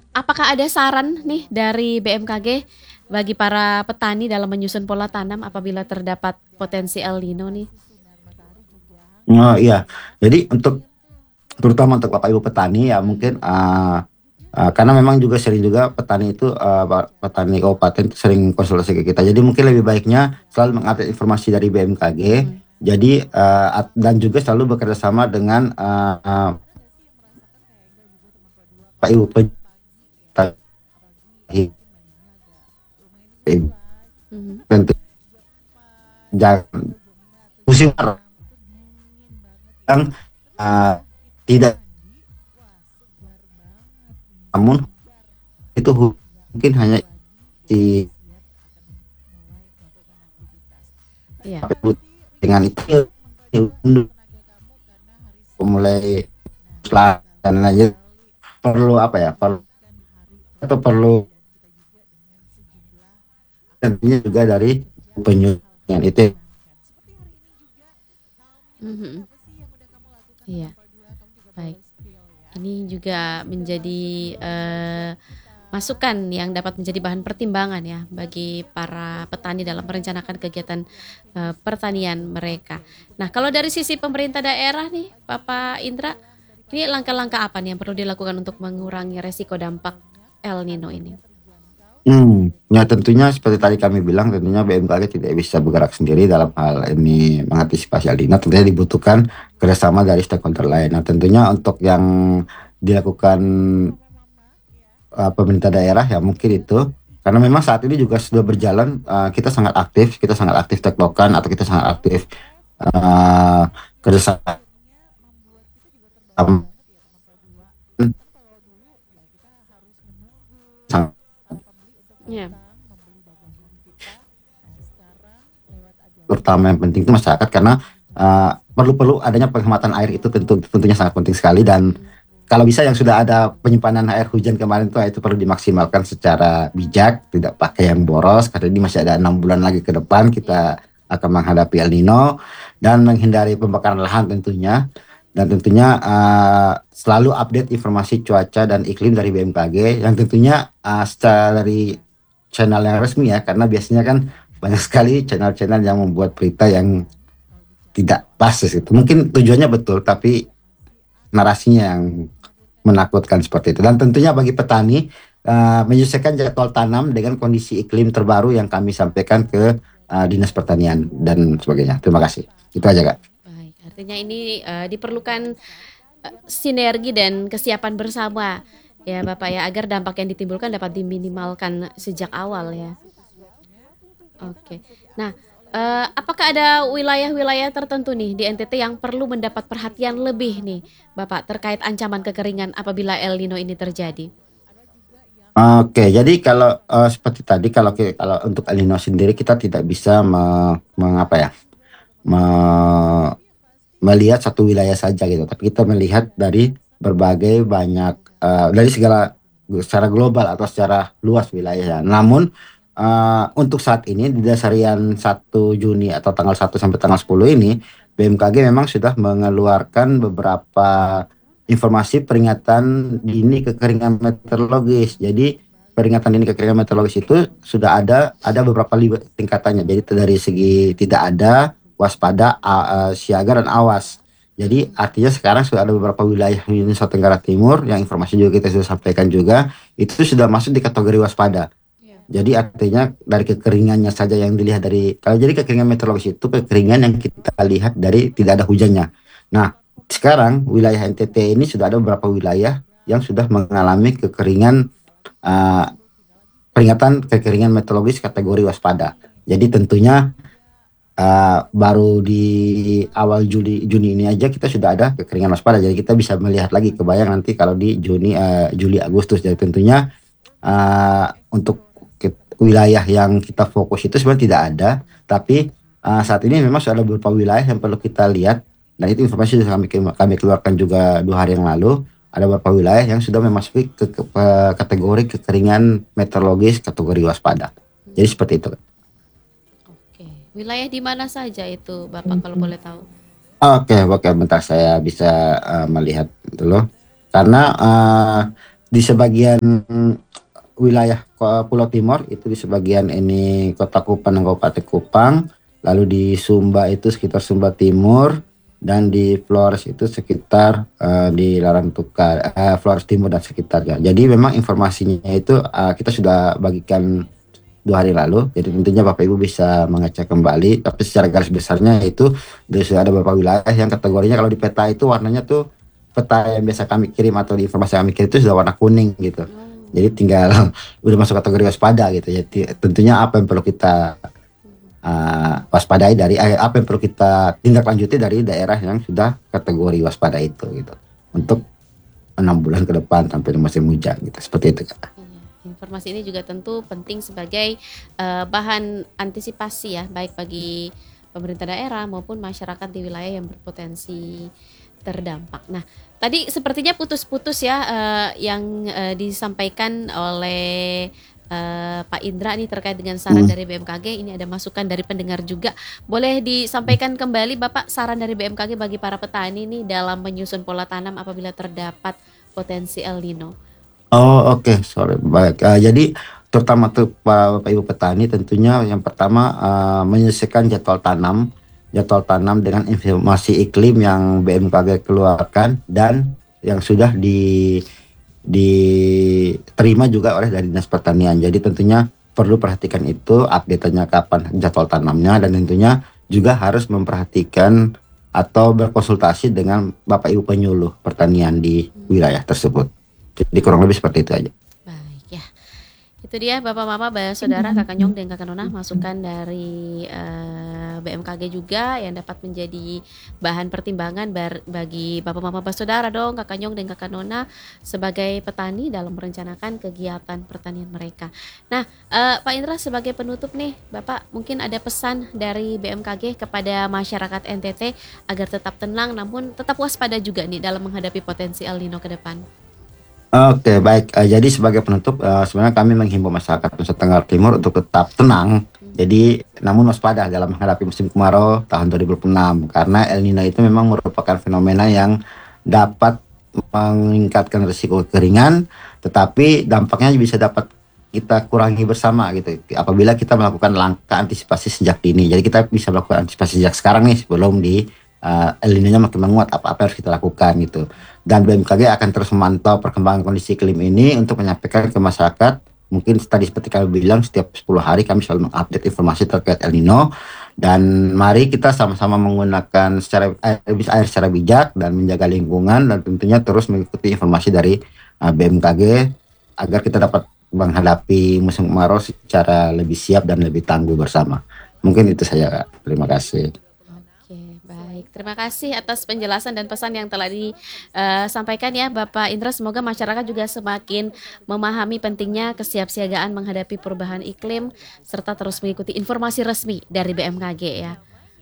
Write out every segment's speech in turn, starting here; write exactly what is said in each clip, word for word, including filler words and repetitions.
apakah ada saran nih dari B M K G bagi para petani dalam menyusun pola tanam apabila terdapat potensi El Nino nih? Oh iya, jadi untuk terutama untuk Bapak Ibu petani ya mungkin uh, uh, karena memang juga sering juga petani itu uh, pa- petani kabupaten itu sering konsultasi ke kita. Jadi mungkin lebih baiknya selalu mengupdate informasi dari B M K G. Mhm, Jadi uh, at- dan juga selalu bekerja sama dengan uh, uh, Pak Ibu petani. mhm. Tentu jangan pusing yang uh, tidak, namun itu hu- mungkin hanya di Iya. dengan itu ya, mulai setelah dan lanjut perlu apa ya perlu atau perlu tentunya juga dari penyulingan itu. Mhm. Iya, baik. Ini juga menjadi eh, masukan yang dapat menjadi bahan pertimbangan ya bagi para petani dalam merencanakan kegiatan eh, pertanian mereka. Nah, kalau dari sisi pemerintah daerah nih, Bapak Indra, ini langkah-langkah apa nih yang perlu dilakukan untuk mengurangi resiko dampak El Nino ini? Hmm, ya tentunya seperti tadi kami bilang tentunya B M K G tidak bisa bergerak sendiri dalam hal ini mengantisipasi El Nino. Tentunya dibutuhkan kerjasama dari stakeholder lain. Nah tentunya untuk yang dilakukan uh, pemerintah daerah ya mungkin itu karena memang saat ini juga sudah berjalan, uh, kita sangat aktif kita sangat aktif tektokan atau kita sangat aktif uh, kerjasama sangat Ya. utama yang penting itu masyarakat karena uh, perlu-perlu adanya penghematan air itu tentu tentunya sangat penting sekali. Dan Mhm. kalau bisa yang sudah ada penyimpanan air hujan kemarin itu itu perlu dimaksimalkan secara bijak, tidak pakai yang boros karena ini masih ada enam bulan lagi ke depan Ya. kita akan menghadapi El Nino. Dan menghindari pembakaran lahan tentunya. Dan tentunya uh, selalu update informasi cuaca dan iklim dari B M K G yang tentunya uh, secara dari channel yang resmi ya, karena biasanya kan banyak sekali channel-channel yang membuat berita yang tidak pas itu. Mungkin tujuannya betul, tapi narasinya yang menakutkan seperti itu. Dan tentunya bagi petani uh, menyesuaikan jadwal tanam dengan kondisi iklim terbaru yang kami sampaikan ke uh, Dinas Pertanian dan sebagainya. Terima kasih. Itu aja Kak. Baik, artinya ini eh, diperlukan eh, sinergi dan kesiapan bersama ya Bapak ya agar dampak yang ditimbulkan dapat diminimalkan sejak awal ya. Oke. Nah, eh, apakah ada wilayah-wilayah tertentu nih di N T T yang perlu mendapat perhatian lebih nih, Bapak, terkait ancaman kekeringan apabila El Nino ini terjadi? Oke, jadi kalau uh, seperti tadi kalau ki- kalau untuk El Nino sendiri kita tidak bisa me- mengapa ya, me- melihat satu wilayah saja gitu, tapi kita melihat dari berbagai banyak eh, dari segala secara global atau secara luas wilayah. Namun eh, untuk saat ini di dasarian satu Juni atau tanggal satu sampai tanggal sepuluh ini B M K G memang sudah mengeluarkan beberapa informasi peringatan dini kekeringan meteorologis. Jadi peringatan dini kekeringan meteorologis itu sudah ada ada beberapa li- tingkatannya. Jadi dari segi tidak ada, waspada, a- a- siaga dan awas. Jadi artinya sekarang sudah ada beberapa wilayah di Nusa Tenggara Timur yang informasi juga kita sudah sampaikan juga itu sudah masuk di kategori waspada. Ya. Jadi artinya dari kekeringannya saja yang dilihat dari kalau jadi kekeringan meteorologis itu kekeringan yang kita lihat dari tidak ada hujannya. Nah, sekarang wilayah N T T ini sudah ada beberapa wilayah yang sudah mengalami kekeringan, uh, peringatan kekeringan meteorologis kategori waspada. Jadi tentunya uh, baru di awal Juli Juni ini aja kita sudah ada kekeringan waspada. Jadi kita bisa melihat lagi kebayang nanti kalau di Juni, uh, Juli, Agustus. Jadi tentunya uh, untuk kit- wilayah yang kita fokus itu sebenarnya tidak ada, tapi uh, saat ini memang sudah ada beberapa wilayah yang perlu kita lihat dan itu informasi sudah kami kami keluarkan juga dua hari yang lalu. Ada beberapa wilayah yang sudah memasuki ke, ke- ke- kategori kekeringan meteorologis kategori waspada. Jadi Hmm, seperti itu. oke. Wilayah di mana saja itu, Bapak, kalau boleh tahu? Oke, oke, bentar saya bisa uh, melihat dulu. Karena uh, di sebagian wilayah Pulau Timur itu di sebagian ini Kota Kupang dan Kabupaten Kupang, lalu di Sumba itu sekitar Sumba Timur, dan di Flores itu sekitar uh, di Larantuka, uh, Flores Timur dan sekitarnya. Jadi memang informasinya itu uh, kita sudah bagikan dua hari lalu, jadi tentunya Bapak Ibu bisa mengecek kembali, tapi secara garis besarnya itu sudah ada beberapa wilayah yang kategorinya kalau di peta itu warnanya tuh peta yang biasa kami kirim atau di informasi kami kirim itu sudah warna kuning gitu. Jadi tinggal udah masuk kategori waspada gitu. Jadi tentunya apa yang perlu kita uh, waspadai dari eh, apa yang perlu kita tindak lanjuti dari daerah yang sudah kategori waspada itu gitu. Untuk enam bulan ke depan sampai musim hujan gitu. Seperti itu Kak. Informasi ini juga tentu penting sebagai uh, bahan antisipasi ya, baik bagi pemerintah daerah maupun masyarakat di wilayah yang berpotensi terdampak. Nah, tadi sepertinya putus-putus ya uh, yang uh, disampaikan oleh uh, Pak Indra nih terkait dengan saran hmm. dari B M K G. Ini ada masukan dari pendengar juga. Boleh disampaikan kembali Bapak saran dari B M K G bagi para petani nih dalam menyusun pola tanam apabila terdapat potensi El Nino. Oh oke, okay. sorry baik. Uh, jadi terutama tuh Bapak Ibu petani tentunya yang pertama uh, menyelesaikan jadwal tanam, jadwal tanam dengan informasi iklim yang B M K G keluarkan dan yang sudah di diterima juga oleh dari Dinas Pertanian. Jadi tentunya perlu perhatikan itu update-nya kapan jadwal tanamnya, dan tentunya juga harus memperhatikan atau berkonsultasi dengan Bapak Ibu penyuluh pertanian di wilayah tersebut. Jadi kurang lebih seperti itu aja. Baik ya, itu dia Bapak Mama, Bapak Saudara, Kakak Nyong dan Kakak Nona, masukan dari uh, B M K G juga yang dapat menjadi bahan pertimbangan bar- bagi Bapak Mama, Bapak Saudara dong, Kakak Nyong dan Kakak Nona sebagai petani dalam merencanakan kegiatan pertanian mereka. Nah uh, Pak Indra sebagai penutup nih, Bapak mungkin ada pesan dari B M K G kepada masyarakat N T T agar tetap tenang namun tetap waspada juga nih dalam menghadapi potensi El Nino ke depan. Oke, baik. Uh, jadi sebagai penutup, uh, sebenarnya kami menghimbau masyarakat Nusa Tenggara Timur untuk tetap tenang. Jadi, namun waspada dalam menghadapi musim kemarau tahun dua ribu dua puluh enam, karena El Nino itu memang merupakan fenomena yang dapat meningkatkan risiko kekeringan, tetapi dampaknya bisa dapat kita kurangi bersama gitu. Apabila kita melakukan langkah antisipasi sejak dini. Jadi kita bisa melakukan antisipasi sejak sekarang nih sebelum di uh, El Nino-nya makin menguat, apa-apa harus kita lakukan gitu. Dan B M K G akan terus memantau perkembangan kondisi iklim ini untuk menyampaikan ke masyarakat. Mungkin tadi seperti kami bilang, setiap sepuluh hari kami selalu mengupdate informasi terkait El Nino. Dan mari kita sama-sama menggunakan secara air, air secara bijak dan menjaga lingkungan, dan tentunya terus mengikuti informasi dari uh, B M K G agar kita dapat menghadapi musim kemarau secara lebih siap dan lebih tangguh bersama. Mungkin itu saja, Kak. Terima kasih. Terima kasih atas penjelasan dan pesan yang telah disampaikan ya Bapak Indra. Semoga masyarakat juga semakin memahami pentingnya kesiapsiagaan menghadapi perubahan iklim serta terus mengikuti informasi resmi dari B M K G ya.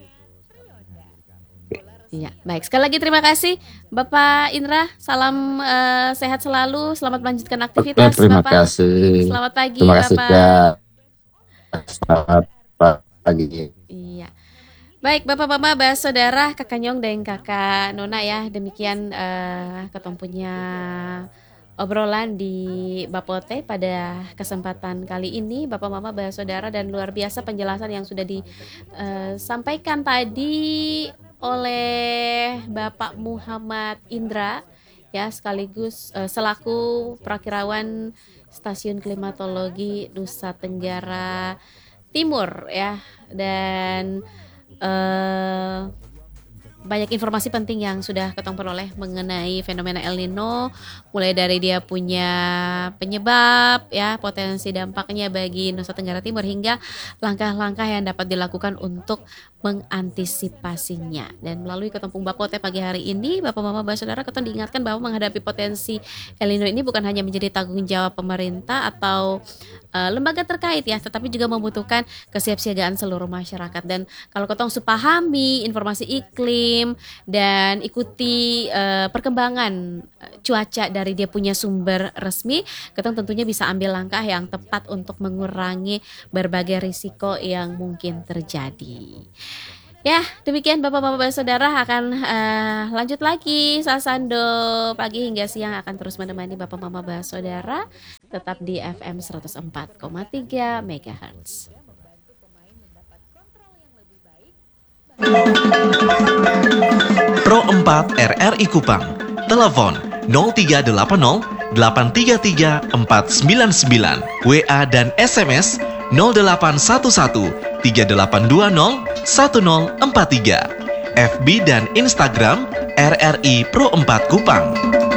Iya, baik. Sekali lagi terima kasih Bapak Indra. Salam uh, sehat selalu. Selamat melanjutkan aktivitas. Oke, terima Bapak. kasih. Selamat pagi terima kasih, Bapak. Kak. Selamat pagi. Iya. Baik Bapak-Bapak, Bapak Saudara, Kakak Nyong dan Kakak Nona ya. Demikian uh, ketemu punya obrolan di Bapote pada kesempatan kali ini. Bapak-Bapak, Bapak Saudara, dan luar biasa penjelasan yang sudah disampaikan tadi oleh Bapak Muhammad Indra ya, sekaligus uh, selaku Prakirawan Stasiun Klimatologi Nusa Tenggara Timur ya. Dan Uh, banyak informasi penting yang sudah ketong peroleh mengenai fenomena El Nino, mulai dari dia punya penyebab ya, potensi dampaknya bagi Nusa Tenggara Timur, hingga langkah-langkah yang dapat dilakukan untuk mengantisipasinya. Dan melalui Ketempung Bapote pagi hari ini, Bapak-Bapak, Bapak Saudara, ketong diingatkan bahwa menghadapi potensi El Nino ini bukan hanya menjadi tanggung jawab pemerintah atau uh, lembaga terkait ya, tetapi juga membutuhkan kesiapsiagaan seluruh masyarakat. Dan kalau ketong supahami informasi iklim dan ikuti uh, perkembangan cuaca dari dia punya sumber resmi, ketong tentunya bisa ambil langkah yang tepat untuk mengurangi berbagai risiko yang mungkin terjadi. Ya, demikian Bapak-Bapak Saudara akan uh, lanjut lagi Sasando pagi hingga siang akan terus menemani Bapak-Bapak Saudara tetap di F M seratus empat koma tiga megahertz. Pro empat R R I Kupang. Telepon nol tiga delapan nol delapan tiga tiga empat sembilan sembilan. W A dan S M S nol delapan satu satu tiga delapan dua nol satu nol empat tiga. F B dan Instagram R R I Pro empat Kupang.